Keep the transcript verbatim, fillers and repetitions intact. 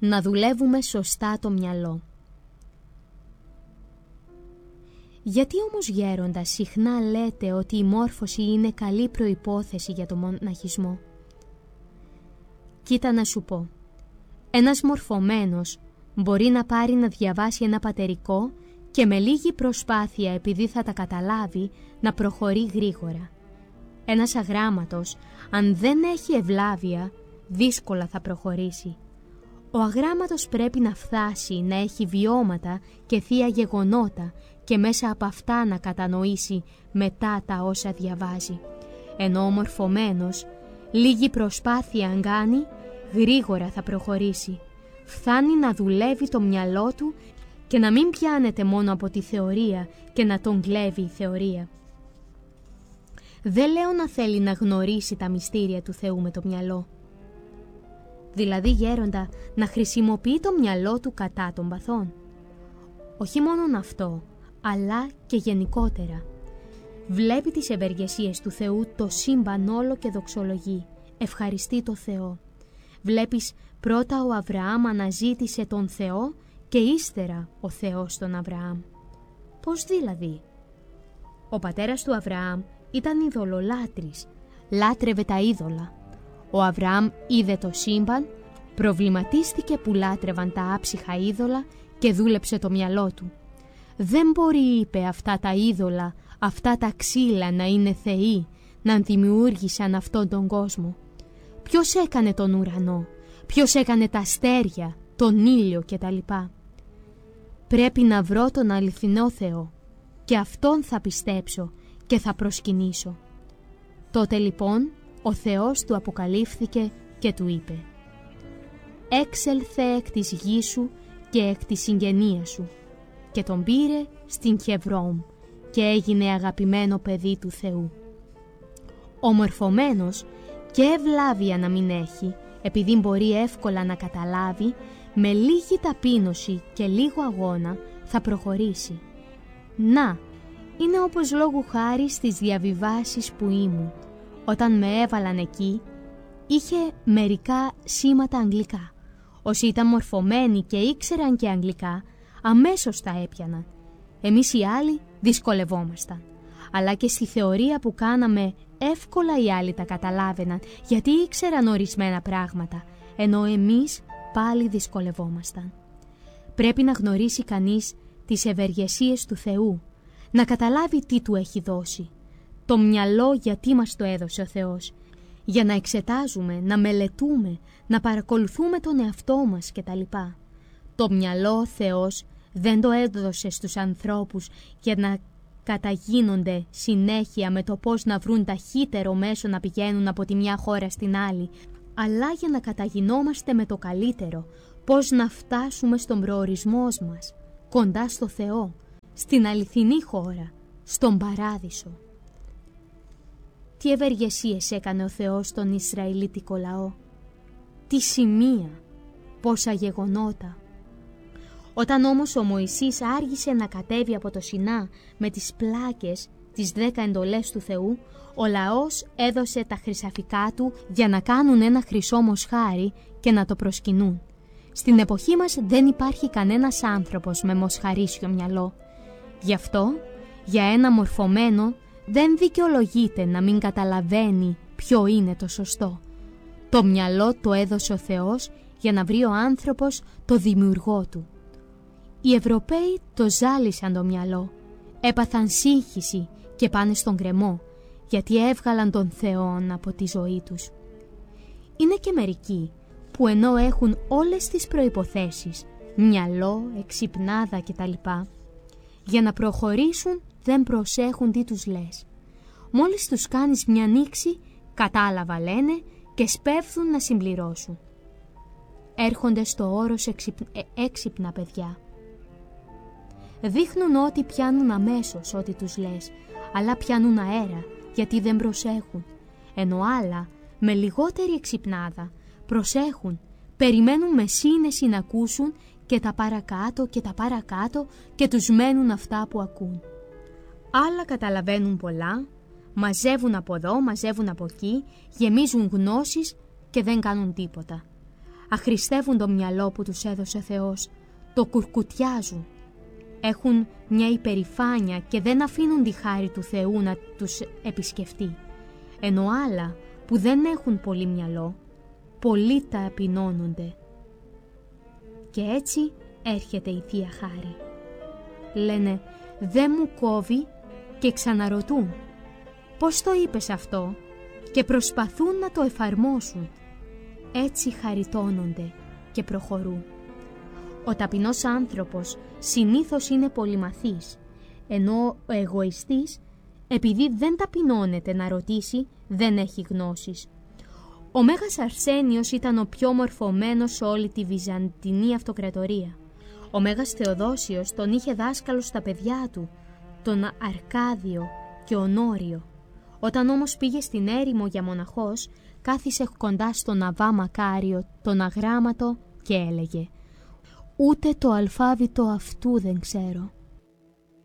να δουλεύουμε σωστά το μυαλό. Γιατί όμως, γέροντα, συχνά λέτε ότι η μόρφωση είναι καλή προϋπόθεση για το μοναχισμό? Κοίτα να σου πω. Ένας μορφωμένος μπορεί να πάρει να διαβάσει ένα πατερικό και με λίγη προσπάθεια, επειδή θα τα καταλάβει, να προχωρεί γρήγορα. Ένας αγράμματος, αν δεν έχει ευλάβεια, δύσκολα θα προχωρήσει. Ο αγράμματος πρέπει να φτάσει να έχει βιώματα και θεία γεγονότα και μέσα από αυτά να κατανοήσει μετά τα όσα διαβάζει. Ενώ ο μορφωμένος, λίγη προσπάθεια αν κάνει, γρήγορα θα προχωρήσει. Φθάνει να δουλεύει το μυαλό του και να μην πιάνεται μόνο από τη θεωρία και να τον κλέβει η θεωρία. Δεν λέω να θέλει να γνωρίσει τα μυστήρια του Θεού με το μυαλό. Δηλαδή, γέροντα, να χρησιμοποιεί το μυαλό του κατά των παθών. Όχι μόνον αυτό, αλλά και γενικότερα. Βλέπει τις ευεργεσίες του Θεού το σύμπαν όλο και δοξολογεί. Ευχαριστεί το Θεό. Βλέπεις, πρώτα ο Αβραάμ αναζήτησε τον Θεό και ύστερα ο Θεός τον Αβραάμ. Πώς δηλαδή? Ο πατέρας του Αβραάμ ήταν ειδωλολάτρης, λάτρευε τα είδωλα. Ο Αβραάμ είδε το σύμπαν, προβληματίστηκε που λάτρευαν τα άψυχα είδωλα και δούλεψε το μυαλό του. Δεν μπορεί, είπε, αυτά τα είδωλα, αυτά τα ξύλα να είναι θεοί, να δημιούργησαν αυτόν τον κόσμο. Ποιος έκανε τον ουρανό, ποιος έκανε τα αστέρια, τον ήλιο κτλ. Πρέπει να βρω τον αληθινό Θεό και αυτόν θα πιστέψω και θα προσκυνήσω. Τότε λοιπόν ο Θεός του αποκαλύφθηκε και του είπε: «Έξελθε εκ της γης σου και εκ της συγγενείας σου». Και τον πήρε στην Χεβρώμ και έγινε αγαπημένο παιδί του Θεού. Ο μορφωμένος και ευλάβεια να μην έχει, επειδή μπορεί εύκολα να καταλάβει, με λίγη ταπείνωση και λίγο αγώνα θα προχωρήσει. Να, είναι όπως λόγου χάρη στις διαβιβάσεις που ήμουν. Όταν με έβαλαν εκεί, είχε μερικά σήματα αγγλικά. Όσοι ήταν μορφωμένοι και ήξεραν και αγγλικά, αμέσως τα έπιαναν. Εμείς οι άλλοι δυσκολευόμασταν. Αλλά και στη θεωρία που κάναμε, εύκολα οι άλλοι τα καταλάβαιναν, γιατί ήξεραν ορισμένα πράγματα, ενώ εμείς πάλι δυσκολευόμασταν. Πρέπει να γνωρίσει κανείς τις ευεργεσίες του Θεού, να καταλάβει τι του έχει δώσει. Το μυαλό γιατί μας το έδωσε ο Θεός, για να εξετάζουμε, να μελετούμε, να παρακολουθούμε τον εαυτό μας κτλ. Το μυαλό ο Θεός δεν το έδωσε στους ανθρώπους για να καταγίνονται συνέχεια με το πώς να βρουν ταχύτερο μέσο να πηγαίνουν από τη μια χώρα στην άλλη, αλλά για να καταγινόμαστε με το καλύτερο, πώς να φτάσουμε στον προορισμό μας, κοντά στο Θεό, στην αληθινή χώρα, στον παράδεισο. Τι ευεργεσίες έκανε ο Θεός στον Ισραηλίτικο λαό, τι σημεία, πόσα γεγονότα. Όταν όμως ο Μωυσής άργησε να κατέβει από το Σινά με τις πλάκες, τις δέκα εντολές του Θεού, ο λαός έδωσε τα χρυσαφικά του για να κάνουν ένα χρυσό μοσχάρι και να το προσκυνούν. Στην εποχή μας δεν υπάρχει κανένας άνθρωπος με μοσχαρίσιο μυαλό. Γι' αυτό, για ένα μορφωμένο, δεν δικαιολογείται να μην καταλαβαίνει ποιο είναι το σωστό. Το μυαλό το έδωσε ο Θεός για να βρει ο άνθρωπος το δημιουργό του. Οι Ευρωπαίοι το ζάλισαν το μυαλό, έπαθαν σύγχυση και πάνε στον γκρεμό, γιατί έβγαλαν τον Θεό από τη ζωή τους. Είναι και μερικοί που ενώ έχουν όλες τις προϋποθέσεις, μυαλό, εξυπνάδα κτλ, για να προχωρήσουν δεν προσέχουν τι τους λες. Μόλις τους κάνεις μια νήξη, κατάλαβα λένε και σπέβδουν να συμπληρώσουν. Έρχονται στο όρος εξυπ... ε, έξυπνα παιδιά. Δείχνουν ότι πιάνουν αμέσως ό,τι τους λες, αλλά πιάνουν αέρα γιατί δεν προσέχουν. Ενώ άλλα με λιγότερη εξυπνάδα προσέχουν, περιμένουν με σύνεση να ακούσουν και τα παρακάτω και τα παρακάτω και τους μένουν αυτά που ακούν. Άλλα καταλαβαίνουν πολλά, μαζεύουν από εδώ, μαζεύουν από εκεί, γεμίζουν γνώσεις και δεν κάνουν τίποτα. αχρηστεύουν το μυαλό που τους έδωσε Θεός, το κουρκουτιάζουν. Έχουν μια υπερηφάνεια και δεν αφήνουν τη χάρη του Θεού να τους επισκεφτεί. Ενώ άλλα που δεν έχουν πολύ μυαλό, πολύ ταπεινώνονται. Και έτσι έρχεται η Θεία Χάρη. Λένε «Δεν μου κόβει» και ξαναρωτούν «Πώς το είπες αυτό?» και προσπαθούν να το εφαρμόσουν. Έτσι χαριτώνονται και προχωρούν. Ο ταπεινός άνθρωπος συνήθως είναι πολυμαθής, ενώ ο εγωιστής, επειδή δεν ταπεινώνεται να ρωτήσει, δεν έχει γνώσεις. Ο Μέγας Αρσένιος ήταν ο πιο μορφωμένος σε όλη τη Βυζαντινή Αυτοκρατορία. Ο Μέγας Θεοδόσιος τον είχε δάσκαλο στα παιδιά του, τον Αρκάδιο και Ονόριο. Όταν όμως πήγε στην έρημο για μοναχός, κάθισε κοντά στον Αββά Μακάριο, τον Αγράμματο, και έλεγε «Ούτε το αλφάβητο αυτού δεν ξέρω».